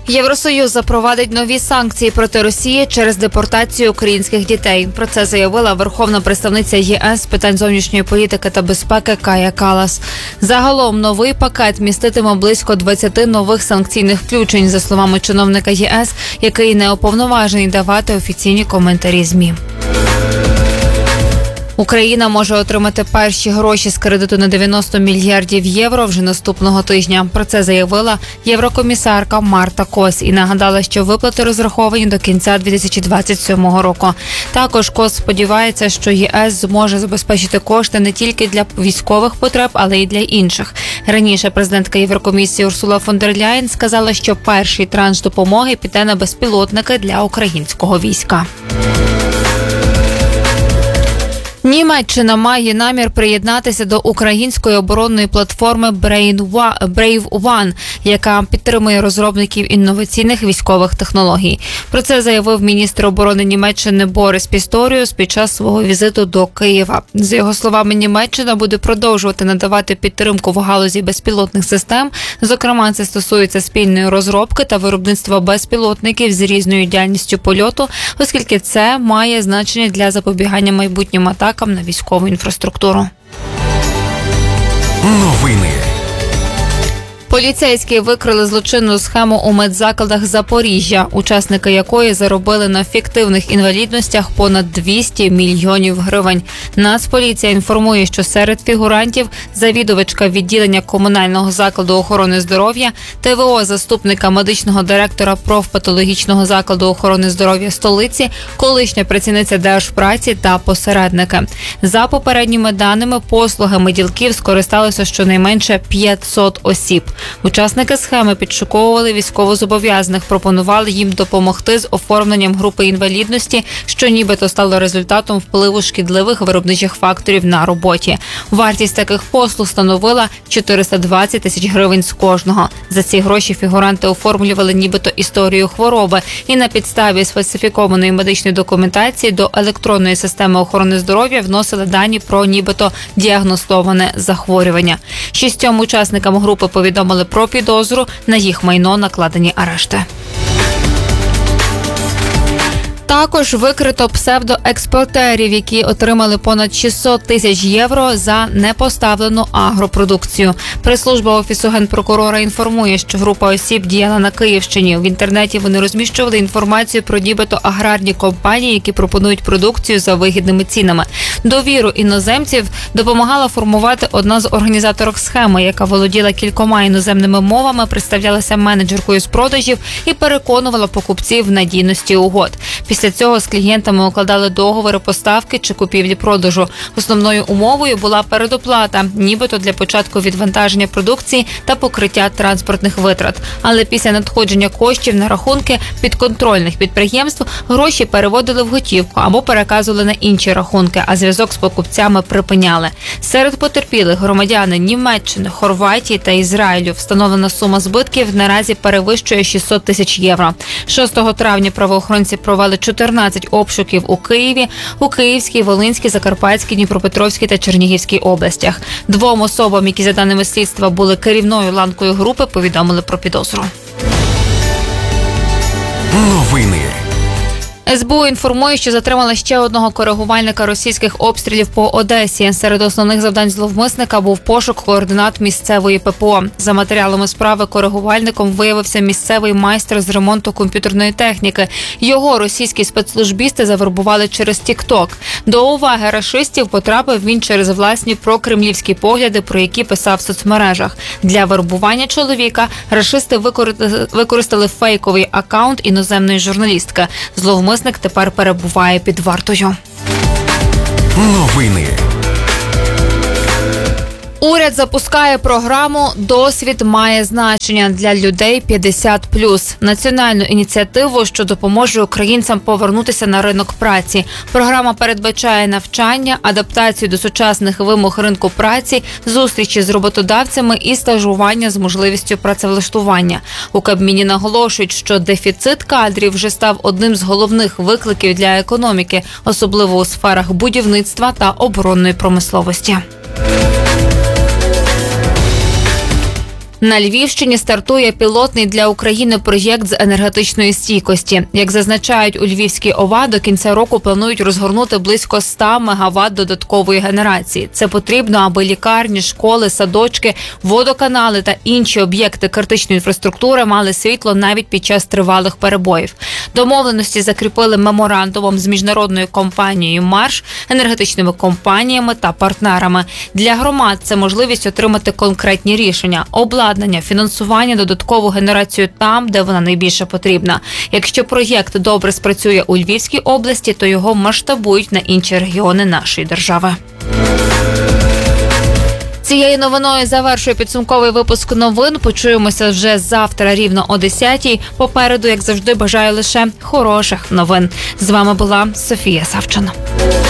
Євросоюз запровадить нові санкції проти Росії через депортацію українських дітей. Про це заявила верховна представниця ЄС з питань зовнішньої політики та безпеки Кая Каллас. Загалом новий пакет міститиме близько 20 нових санкційних включень, за словами чиновника ЄС, який не уповноважений давати офіційні коментарі ЗМІ. Україна може отримати перші гроші з кредиту на 90 мільярдів євро вже наступного тижня. Про це заявила єврокомісарка Марта Кос і нагадала, що виплати розраховані до кінця 2027 року. Також Кос сподівається, що ЄС зможе забезпечити кошти не тільки для військових потреб, але й для інших. Раніше президентка Єврокомісії Урсула фон дер Ляєн сказала, що перший транш допомоги піде на безпілотники для українського війська. Німеччина має намір приєднатися до української оборонної платформи Brave One, яка підтримує розробників інноваційних військових технологій. Про це заявив міністр оборони Німеччини Борис Пісторіус під час свого візиту до Києва. За його словами, Німеччина буде продовжувати надавати підтримку в галузі безпілотних систем. Зокрема, це стосується спільної розробки та виробництва безпілотників з різною дальністю польоту, оскільки це має значення для запобігання майбутнім атакам на військову інфраструктуру. Новини. Поліцейські викрили злочинну схему у медзакладах Запоріжжя, учасники якої заробили на фіктивних інвалідностях понад 200 мільйонів гривень. Нацполіція інформує, що серед фігурантів завідувачка відділення комунального закладу охорони здоров'я, ТВО заступника медичного директора профпатологічного закладу охорони здоров'я столиці, колишня працівниця Держпраці та посередники. За попередніми даними, послугами ділків скористалося щонайменше 500 осіб. Учасники схеми підшуковували військовозобов'язаних, пропонували їм допомогти з оформленням групи інвалідності, що нібито стало результатом впливу шкідливих виробничих факторів на роботі. Вартість таких послуг становила 420 тисяч гривень з кожного. За ці гроші фігуранти оформлювали нібито історію хвороби і на підставі сфальсифікованої медичної документації до електронної системи охорони здоров'я вносили дані про нібито діагностоване захворювання. 6 учасникам групи повідомили про підозру, на їх майно накладені арешти. Також викрито псевдоекспортерів, які отримали понад 600 тисяч євро за непоставлену агропродукцію. Прес-служба Офісу Генпрокурора інформує, що група осіб діяла на Київщині. В інтернеті вони розміщували інформацію про нібито аграрні компанії, які пропонують продукцію за вигідними цінами. Довіру іноземців допомагала формувати одна з організаторок схеми, яка володіла кількома іноземними мовами, представлялася менеджеркою з продажів і переконувала покупців в надійності угод. Після цього з клієнтами укладали договори поставки чи купівлі-продажу. Основною умовою була передоплата, нібито для початку відвантаження продукції та покриття транспортних витрат. Але після надходження коштів на рахунки підконтрольних підприємств гроші переводили в готівку або переказували на інші рахунки, а зв'язок з покупцями припиняли. Серед потерпілих громадяни Німеччини, Хорватії та Ізраїлю. Встановлена сума збитків наразі перевищує 600 тисяч євро. 6 травня правоохоронці провели 14 обшуків у Києві, у Київській, Волинській, Закарпатській, Дніпропетровській та Чернігівській областях. 2 особам, які за даними слідства були керівною ланкою групи, повідомили про підозру. Новини. СБУ інформує, що затримала ще одного коригувальника російських обстрілів по Одесі. Серед основних завдань зловмисника був пошук координат місцевої ППО. За матеріалами справи коригувальником виявився місцевий майстер з ремонту комп'ютерної техніки. Його російські спецслужбісти завербували через TikTok. До уваги рашистів потрапив він через власні прокремлівські погляди, про які писав в соцмережах. Для вербування чоловіка рашисти використали фейковий акаунт іноземної журналістки. Зловмисник тепер перебуває під вартою. Новини. Уряд запускає програму «Досвід має значення» для людей 50+. Національну ініціативу, що допоможе українцям повернутися на ринок праці. Програма передбачає навчання, адаптацію до сучасних вимог ринку праці, зустрічі з роботодавцями і стажування з можливістю працевлаштування. У Кабміні наголошують, що дефіцит кадрів вже став одним з головних викликів для економіки, особливо у сферах будівництва та оборонної промисловості. На Львівщині стартує пілотний для України проєкт з енергетичної стійкості. Як зазначають у Львівській ОВА, до кінця року планують розгорнути близько 100 МВт додаткової генерації. Це потрібно, аби лікарні, школи, садочки, водоканали та інші об'єкти критичної інфраструктури мали світло навіть під час тривалих перебоїв. Домовленості закріпили меморандумом з міжнародною компанією «Марш», енергетичними компаніями та партнерами. Для громад це можливість отримати конкретні рішення – обладнання, фінансування, додаткову генерацію там, де вона найбільше потрібна. Якщо проєкт добре спрацює у Львівській області, то його масштабують на інші регіони нашої держави. Цією новиною завершує підсумковий випуск новин. Почуємося вже завтра рівно о 10-й. Попереду, як завжди, бажаю лише хороших новин. З вами була Софія Савчина.